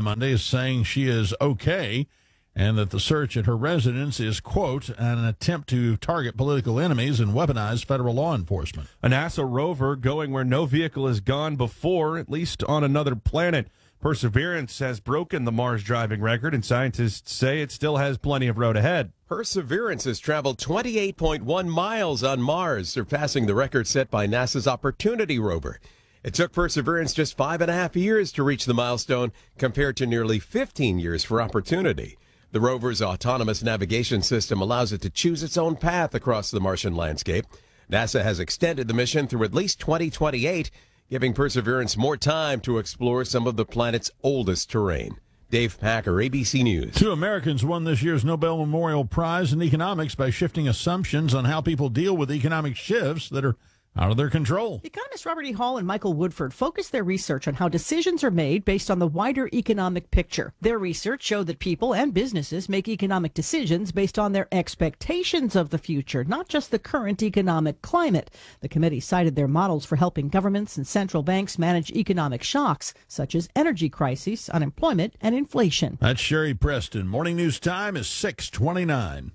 Monday is saying she is okay and that the search at her residence is, quote, an attempt to target political enemies and weaponize federal law enforcement. A NASA rover going where no vehicle has gone before, at least on another planet. Perseverance has broken the Mars driving record, and scientists say it still has plenty of road ahead. Perseverance has traveled 28.1 miles on Mars, surpassing the record set by NASA's Opportunity rover. It took Perseverance just 5.5 years to reach the milestone, compared to nearly 15 years for Opportunity. The rover's autonomous navigation system allows it to choose its own path across the Martian landscape. NASA has extended the mission through at least 2028, giving Perseverance more time to explore some of the planet's oldest terrain. Dave Packer, ABC News. 2 Americans won this year's Nobel Memorial Prize in economics by shifting assumptions on how people deal with economic shifts that are out of their control. Economists Robert E. Hall and Michael Woodford focused their research on how decisions are made based on the wider economic picture. Their research showed that people and businesses make economic decisions based on their expectations of the future, not just the current economic climate. The committee cited their models for helping governments and central banks manage economic shocks, such as energy crises, unemployment, and inflation. That's Sherry Preston. Morning news time is 6:29.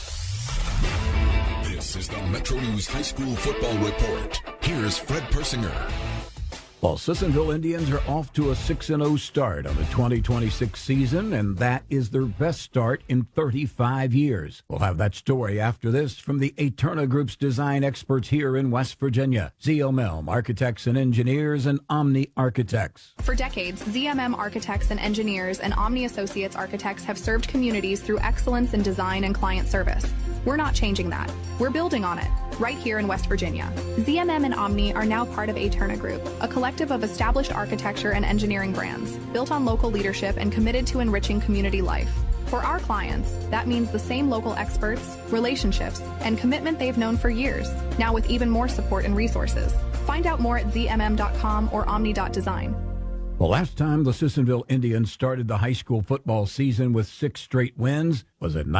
This is the Metro News High School Football Report. Here's Fred Persinger. Well, Sissonville Indians are off to a 6-0 start on the 2026 season, and that is their best start in 35 years. We'll have that story after this from the Eterna Group's design experts here in West Virginia, ZMM Architects and Engineers and Omni Architects. For decades, ZMM Architects and Engineers and Omni Associates Architects have served communities through excellence in design and client service. We're not changing that. We're building on it, right here in West Virginia. ZMM and Omni are now part of Eterna Group, a collective of established architecture and engineering brands, built on local leadership and committed to enriching community life. For our clients, that means the same local experts, relationships, and commitment they've known for years, now with even more support and resources. Find out more at zmm.com or omni.design. The last time the Sissonville Indians started the high school football season with 6 straight wins was in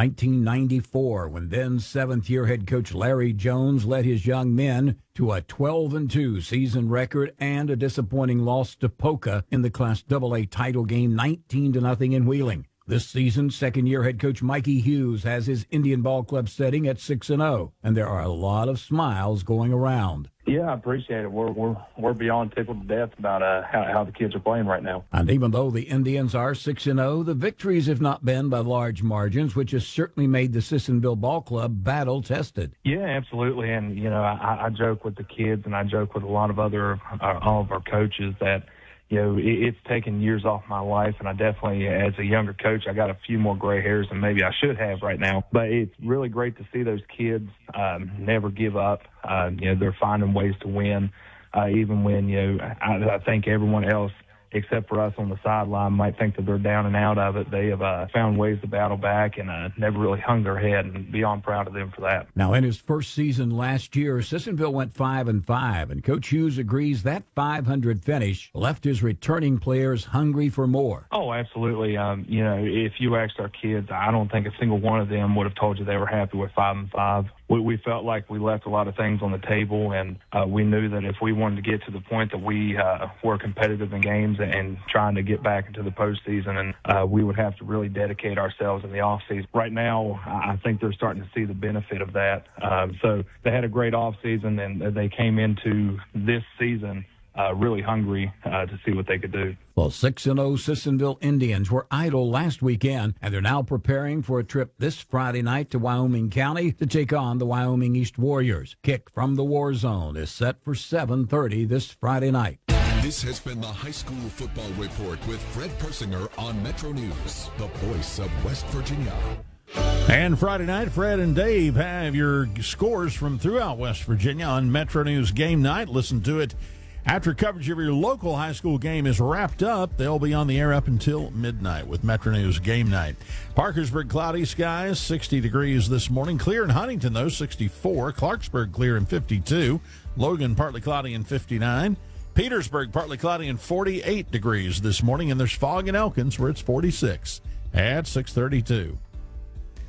1994, when then 7th-year head coach Larry Jones led his young men to a 12-2 season record and a disappointing loss to Poca in the Class AA title game, 19-0 in Wheeling. This season, 2nd-year head coach Mikey Hughes has his Indian Ball Club setting at 6-0, and there are a lot of smiles going around. Yeah, I appreciate it. We're beyond tickled to death about how the kids are playing right now. And even though the Indians are 6-0, the victories have not been by large margins, which has certainly made the Sissonville Ball Club battle-tested. Yeah, absolutely. And, you know, I joke with the kids and I joke with a lot of all of our coaches that, you know, it's taken years off my life, and I definitely, as a younger coach, I got a few more gray hairs than maybe I should have right now. But it's really great to see those kids never give up. You know, they're finding ways to win, even when, you know, I think everyone else, except for us on the sideline, might think that they're down and out of it. They have found ways to battle back and never really hung their head, and beyond proud of them for that. Now, in his first season last year, Sissonville went 5-5, and Coach Hughes agrees that 500 finish left his returning players hungry for more. Oh, absolutely. You know, if you asked our kids, I don't think a single one of them would have told you they were happy with 5-5. We felt like we left a lot of things on the table, and we knew that if we wanted to get to the point that we were competitive in games and trying to get back into the postseason, and we would have to really dedicate ourselves in the offseason. Right now, I think they're starting to see the benefit of that. So they had a great offseason, and they came into this season really hungry to see what they could do. Well, 6-0 Sissonville Indians were idle last weekend, and they're now preparing for a trip this Friday night to Wyoming County to take on the Wyoming East Warriors. Kick from the War Zone is set for 7:30 this Friday night. This has been the High School Football Report with Fred Persinger on Metro News, the voice of West Virginia. And Friday night, Fred and Dave have your scores from throughout West Virginia on Metro News Game Night. Listen to it after coverage of your local high school game is wrapped up. They'll be on the air up until midnight with Metro News Game Night. Parkersburg, cloudy skies, 60 degrees this morning. Clear in Huntington, though, 64. Clarksburg, clear in 52. Logan, partly cloudy in 59. Petersburg, partly cloudy and 48 degrees this morning. And there's fog in Elkins, where it's 46 at 6:32.